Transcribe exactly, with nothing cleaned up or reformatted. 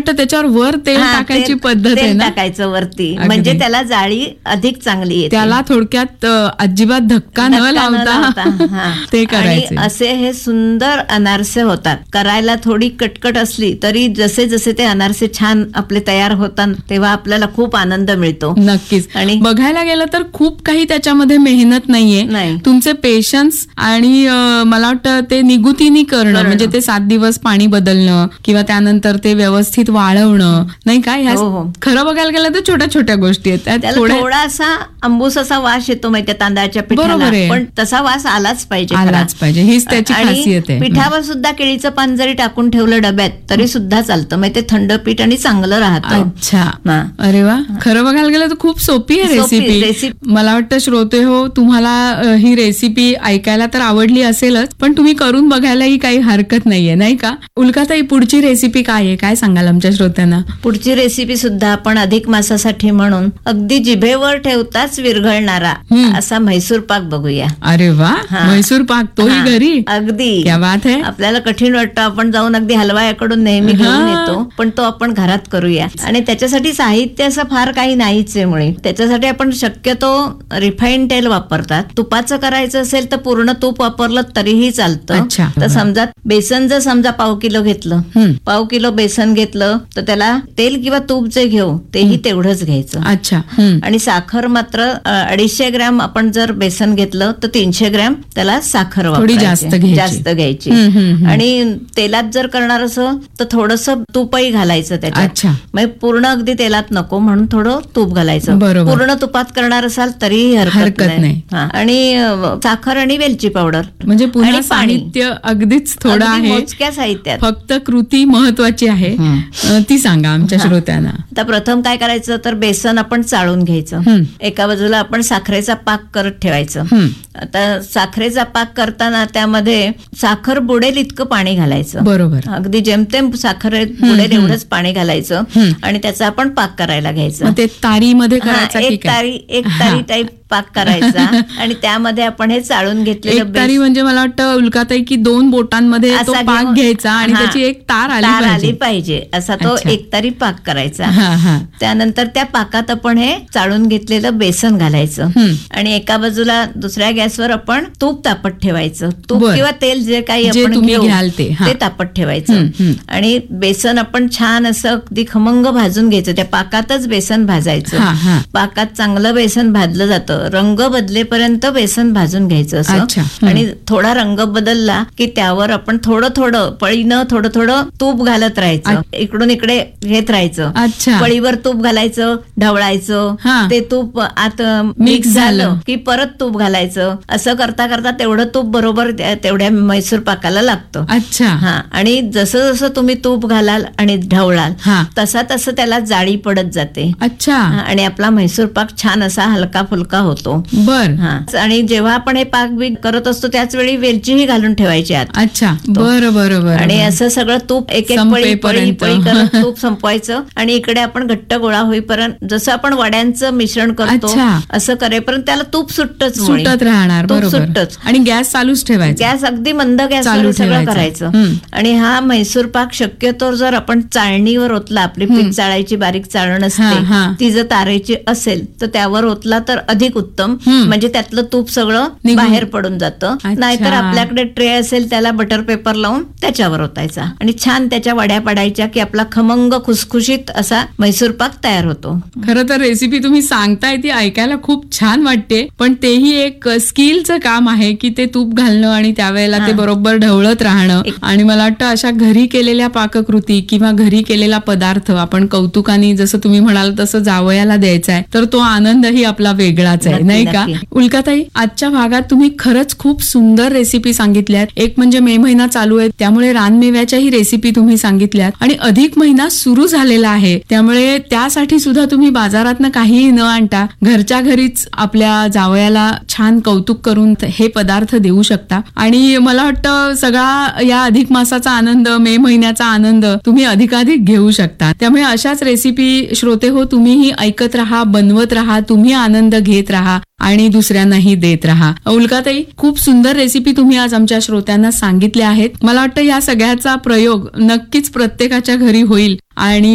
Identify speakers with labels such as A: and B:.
A: वाटतं त्याच्यावर वर तेल टाकायची पद्धत आहे ना,
B: टाकायचं वरती, म्हणजे त्याला जाळी अधिक चांगली येते.
A: त्याला थोडक्यात अजिबात धक्का न लावता ते करायचे.
B: असे हे सुंदर अनारसे होतात. करायला थोडी कटकट असली तरी जसे जसे ते अनारसे छान आपले तयार होतात तेव्हा आपल्याला खूप आनंद मिळतो.
A: नक्कीच. आणि बघायला गेलं तर खूप काही त्याच्यामध्ये मेहनत नाहीये, तुमचे पेशन्स आणि मला वाटतं ते निगुतीनी करणं, म्हणजे ते सात दिवस पाणी बदलणं किंवा त्यानंतर ते व्यवस्थित वाळवणं, नाही का? ह्या खरं बघायला गेलं तर छोट्या छोट्या गोष्टी आहेत.
B: थोडासा अंबूस असा वास येतो माहितीये तांदळाच्या पिठाला, पण तसा वास आलाच पाहिजे,
A: आलाच पाहिजे, हीच त्याची खासियत आहे.
B: पिठावर सुद्धा केळीचं पान जरी टाकून ठेवलं डब्यात तरी सुद्धा चालतं, म्हणजे ते थंड पीठ आणि चांगलं राहतं.
A: अच्छा, अरे वा. खरं बघायला गेलं तर खूप सोपी आहे रेसिपी. मला वाटतं श्रोते हो, तुम्हाला ही रेसिपी ऐकायला तर आवडली असेलच, पण तुम्ही करून बघायलाही काही हरकत नाहीये, नाही का? उल्काताई, पुढची रेसिपी काय आहे, काय सांगाल आमच्या श्रोत्यांना?
B: पुढची रेसिपी सुद्धा आपण अधिक मासासाठी म्हणून अगदी जिभेवर ठेवताच विरघळणारा असा म्हैसूर पाक बघूया.
A: अरे वा, म्हैसूर पाक, तोही घरी?
B: अगदी,
A: क्या बात आहे.
B: आपल्याला कठीण वाटतं, आपण जाऊन अगदी हलवायाकडून नेहमी घेऊन येतो, पण तो आपण घरात करूया. आणि त्याच्यासाठी साहित्य असं फार काही नाहीच आहे मुळे. त्याच्यासाठी आपण शक्यतो रिफाईंड तेल वापरतात. तुपाचं करायचं असेल तर पूर्ण तूप वापरलं तरीही चालतं. तर समजा बेसन जर समजा पाव किलो घेतलं, पाव किलो बेसन घेतलं तर त्याला तेल किंवा तूप जे घेऊ तेही तेवढंच घ्यायचं.
A: अच्छा.
B: आणि साखर मात्र अडीचशे ग्रॅम आपण जर बेसन घेतलं तर तीनशे ग्रॅम त्याला साखर
A: थोडी जास्त
B: जास्त घ्यायची. आणि तेलात जर करणार असं तर थोडंसं तूपही घालायचं त्याच्यात, म्हणजे पूर्ण अगदी तेलात नको म्हणून थोडं तूप घालायचं. पूर्ण तुपात करणार असाल तरीही हरकत नाही. आणि साखर आणि वेलची पावडर,
A: म्हणजे पुन्हा साहित्य अगदीच थोडं आहे,
B: मोजक्या साहित्यात.
A: फक्त कृती महत्वाची आहे, ती सांगा आमच्या श्रोत्यांना.
B: आता प्रथम काय करायचं तर बेसन आपण चाळून घ्यायचं. एका बाजूला आपण साखरेचा पाक करत ठेवायचं. आता साखरेचा पाक करताना त्यामध्ये साखर बुडेल इतकं पाणी घालायचं.
A: बरोबर,
B: अगदी जेमतेम साखर बुडेल एवढंच पाणी घालायचं आणि त्याचा आपण पाक करायला घ्यायचं.
A: ते तारीमध्ये
B: एक तारी एक तारी टाईप पाक करायचा आणि त्यामध्ये आपण हे चाळून घेतलेलं
A: तारी, म्हणजे मला वाटतं उल्काताई की दोन बोटांमध्ये तो पाक घ्यायचा आणि त्याची एक तार
B: आली पाहिजे असा तो एक तारी पाक करायचा. त्यानंतर त्या पाकात आपण हे चाळून घेतलेलं बेसन घालायचं आणि एका बाजूला दुसऱ्या गॅसवर आपण तूप तापत ठेवायचं. तूप किंवा तेल जे काही आपण घ्याल ते तापत ठेवायचं आणि बेसन आपण छान असं अगदी खमंग भाजून घ्यायचं. त्या पाकातच बेसन भाजायचं. पाकात चांगलं बेसन भाजलं जातं. रंग बदलेपर्यंत बेसन भाजून घ्यायचं असं. आणि थोडा रंग बदलला की त्यावर आपण थोडं थोडं पळीनं थोडं थोडं तूप घालत राहायचं. इकडून इकडे घेत राहायचं. पळीवर तूप घालायचं, ढवळायचं. ते तूप आत मिक्स झालं की परत तूप घालायचं. असं करता करता तेवढं तूप बरोबर तेवढ्या म्हैसूर पाकाला लागतं.
A: अच्छा.
B: हा, आणि जसं जसं तुम्ही तूप घालाल आणि ढवळाल तसा तसं त्याला जाळी पडत जाते.
A: अच्छा.
B: आणि आपला म्हैसूर पाक छान असा हलका फुलका होतो.
A: बर.
B: आणि जेव्हा आपण हे पाक बी करत असतो त्याच वेळी वेलचीही घालून ठेवायची आत.
A: अच्छा. बरं बरं बरं.
B: आणि असं सगळं तूप एक एक पळी पळी पळी करत तूप संपवायचं आणि इकडे आपण घट्ट गोळा होईपर्यंत जसं आपण वड्यांचं मिश्रण करतो असं करेपर्यंत त्याला तूप सुट्टच
A: सुटत राहणार.
B: तूप सुट्टच.
A: आणि गॅस चालूच ठेवायचा.
B: गॅस अगदी मंद गॅसवर सगळं करायचं. आणि हा म्हैसूर पाक शक्यतो जर आपण चाळणीवर ओतला, आपली पीठ चाळायची बारीक चाळण असते ती जर तारेची असेल तर त्यावर ओतला तर अधिक उत्तम, म्हणजे त्यातलं तूप सगळं बाहेर पडून जातं. नाहीतर आपल्याकडे ट्रे असेल त्याला बटर पेपर लावून त्याच्यावर ओतायचा आणि छान त्याच्या वड्या पडायच्या की आपला खमंग खुसखुशीत असा म्हैसूर पाक तयार होतो.
A: खरं तर रेसिपी तुम्ही सांगताय ती ऐकायला खूप छान वाटते, पण तेही एक स्किलचं काम आहे की ते तूप घालणं आणि त्यावेळेला ते बरोबर ढवळत राहणं. आणि मला वाटतं अशा घरी केलेल्या पाककृती किंवा घरी केलेला पदार्थ आपण कौतुकाने जसं तुम्ही म्हणाल तसं जावयाला द्यायचा आहे तर तो आनंदही आपला वेगळाच आहे, नाही का? उल्काताई, आजच्या भागात तुम्ही खरंच खूप सुंदर रेसिपी सांगितल्यात. एक म्हणजे मे महिना चालू आहे त्यामुळे रानमेव्याच्याही रेसिपी तुम्ही सांगितल्यात आणि अधिक महिना सुरू झालेला आहे त्यामुळे त्यासाठी सुद्धा तुम्ही बाजारातनं काहीही न आणता घरच्या घरीच आपल्या जावयाला छान कौतुक करून हे पदार्थ देऊ शकता. आणि मला वाटतं सगळा या अधिक मासाचा आनंद, मे महिन्याचा आनंद तुम्ही अधिकाधिक घेऊ शकता. त्यामुळे अशाच रेसिपी श्रोते हो तुम्हीही ऐकत राहा, बनवत राहा, तुम्ही आनंद घेत राहा आणि दुसऱ्यांनाही देत राहा. उल्काताई, खूप सुंदर रेसिपी तुम्ही आज आमच्या श्रोत्यांना सांगितल्या आहेत. मला वाटतं या सगळ्याचा प्रयोग नक्कीच प्रत्येकाच्या घरी होईल आणि